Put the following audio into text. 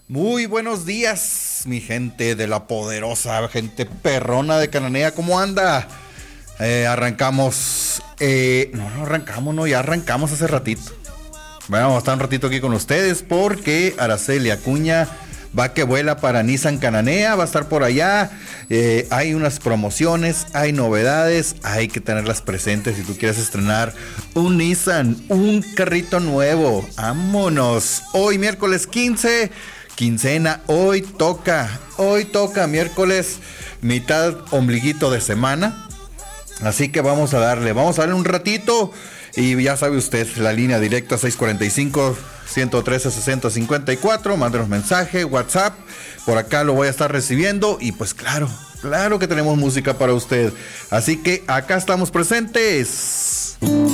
Muy buenos días, mi gente de la poderosa, gente perrona de Cananea, ¿cómo anda? Ya arrancamos hace ratito. Bueno, vamos a estar un ratito aquí con ustedes porque Araceli Acuña va que vuela para Nissan Cananea, va a estar por allá. Hay unas promociones, hay novedades, hay que tenerlas presentes si tú quieres estrenar un Nissan, un carrito nuevo. ¡Vámonos! Hoy miércoles 15, quincena, hoy toca miércoles, mitad ombliguito de semana. Así que vamos a darle un ratito. Y ya sabe usted, la línea directa 645-113-6054. Mándenos mensaje, WhatsApp. Por acá lo voy a estar recibiendo. Y pues claro que tenemos música para usted. Así que acá estamos presentes.